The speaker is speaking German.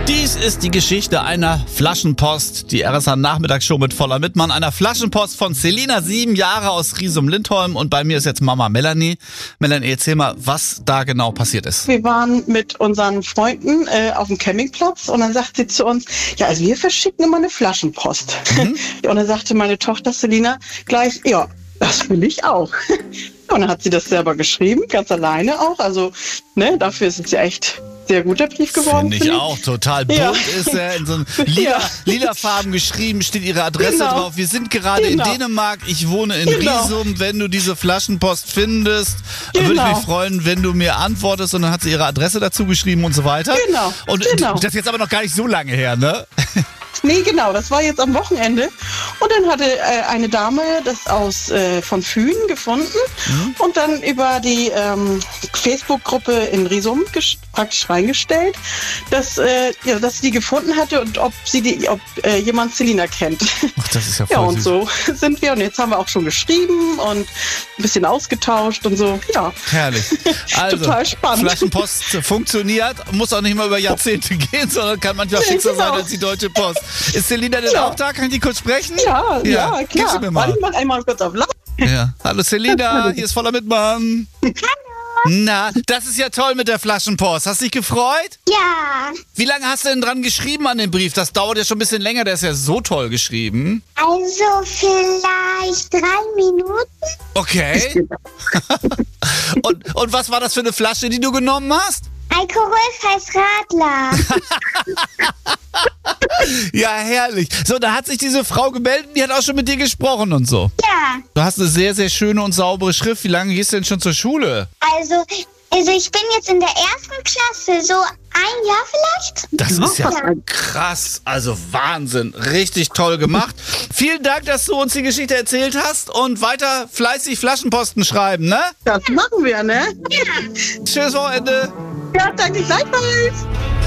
Dies ist die Geschichte einer Flaschenpost. Die RSA Nachmittagsshow mit Voller Mittmann. Einer Flaschenpost von Selina, 7 Jahre, aus Riesum-Lindholm. Und bei mir ist jetzt Mama Melanie. Melanie, erzähl mal, was da genau passiert ist. Wir waren mit unseren Freunden auf dem Campingplatz und dann sagt sie zu uns, ja, also wir verschicken immer eine Flaschenpost. Und dann sagte meine Tochter Selina gleich, ja, das will ich auch. Und dann hat sie das selber geschrieben, ganz alleine auch. Also, ne, dafür ist es ja echt sehr guter Brief geworden. Finde ich auch. Total bunt ist er. In so einem lila Farben geschrieben, steht ihre Adresse drauf. Wir sind gerade in Dänemark. Ich wohne in Riesum. Wenn du diese Flaschenpost findest, würde ich mich freuen, wenn du mir antwortest. Und dann hat sie ihre Adresse dazu geschrieben und so weiter. Und das ist jetzt aber noch gar nicht so lange her, ne? Nee, genau, das war jetzt am Wochenende. Und dann hatte eine Dame das von Fühn gefunden und dann über die Facebook-Gruppe in Riesum praktisch reingestellt, dass sie die gefunden hatte und ob jemand Selina kennt. Ach, das ist ja voll Ja, und süß. so sind wir. Und jetzt haben wir auch schon geschrieben und ein bisschen ausgetauscht und so. Ja. Herrlich. Also, total spannend. Flaschenpost funktioniert, muss auch nicht mal über Jahrzehnte gehen, sondern kann manchmal fixer sein als die Deutsche Post. Ist Selina denn auch da? Kann ich die kurz sprechen? Ja, Gib sie klar. mir mal. Ich mach einmal kurz auf laut. Ja. Hallo Selina, hier ist Voller Mittmann. Hallo. Na, das ist ja toll mit der Flaschenpost. Hast du dich gefreut? Ja, Wie lange hast du denn dran geschrieben an dem Brief? Das dauert ja schon ein bisschen länger, der ist ja so toll geschrieben. also vielleicht 3 Minuten. Okay. Und was war das für eine Flasche, die du genommen hast? Alkoholfreies Radler. Ja, herrlich. So, da hat sich diese Frau gemeldet, die hat auch schon mit dir gesprochen und so. Ja, Du hast eine sehr, sehr schöne und saubere Schrift. Wie lange gehst du denn schon zur Schule? also ich bin jetzt in der 1. Klasse, so 1 Jahr vielleicht. Das ist ja krass. Also Wahnsinn. Richtig toll gemacht. Vielen Dank, dass du uns die Geschichte erzählt hast und weiter fleißig Flaschenposten schreiben, ne? Das machen wir, ne? Tschüss, Wochenende. Ja, danke gleichfalls.